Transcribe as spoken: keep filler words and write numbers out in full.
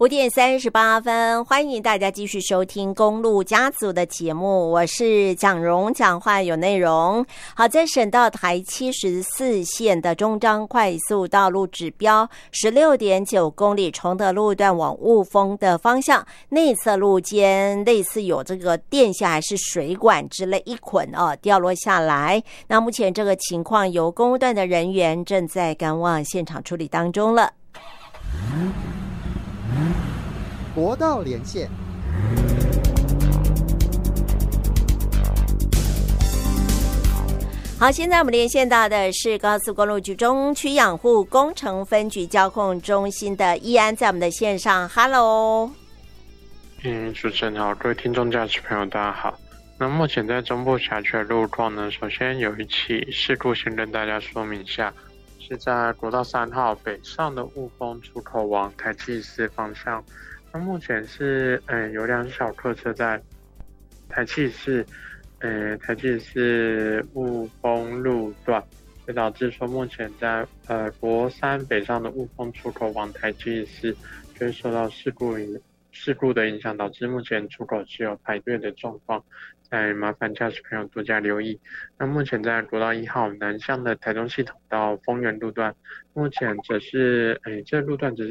五点三十八分，欢迎大家继续收听公路家族的节目，我是蒋蓉，讲话有内容。好，在省道台七十四线的中彰快速道路指标十六点九公里，崇德路段往雾峰的方向，内侧路间类似有这个电线还是水管之类一捆哦掉落下来。那目前这个情况由公务段的人员正在赶往现场处理当中了。 国道连线， 好，现在我们连线到的是高速公路局中区养护工程分局交控中心的易安，在我们的线上 ，Hello。 嗯，主持人好，各位听众、驾驶朋友，大家好。那目前在中部辖区的路况呢，首先有一起事故，先跟大家说明一下，是在国道三号北上的雾峰出口往台七四方向。那目前是，嗯，有辆小客车在台七四，呃，台七四雾峰路段，所以导致说目前在呃国三北上的雾峰出口往台七四，就是受到事故影事故的影响，导致目前出口是有排队的状况，再麻烦驾驶朋友多加留意。那目前在国道一号南向的台中系统到丰原路段，目前则是，诶，这个路段只是